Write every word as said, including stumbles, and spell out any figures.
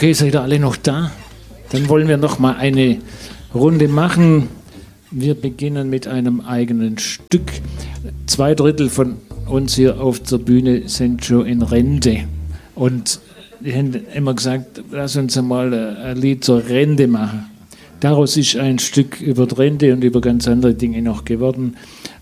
Okay, seid ihr alle noch da? Dann wollen wir noch mal eine Runde machen. Wir beginnen mit einem eigenen Stück. Zwei Drittel von uns hier auf der Bühne sind schon in Rente. Und wir haben immer gesagt, lass uns einmal ein Lied zur Rente machen. Daraus ist ein Stück über die Rente und über ganz andere Dinge noch geworden.